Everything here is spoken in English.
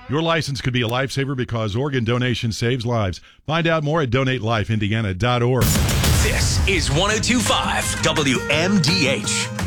Your license could be a lifesaver because organ donation saves lives. Find out more at DonateLifeIndiana.org. This is 102.5 WMDH.